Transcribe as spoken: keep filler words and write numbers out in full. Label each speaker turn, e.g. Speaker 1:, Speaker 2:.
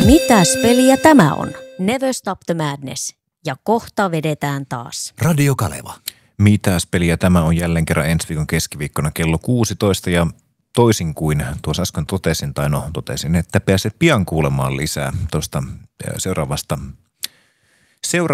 Speaker 1: Mitäs peliä tämä on? Never Stop the Madness. Ja kohta vedetään taas.
Speaker 2: Radio Kaleva.
Speaker 3: Mitäs peliä tämä on jälleen kerran ensi viikon keskiviikkona kello kuusitoista ja toisin kuin tuossa äsken totesin, tai no totesin, että pääset pian kuulemaan lisää tuosta seuraavasta seuraavasta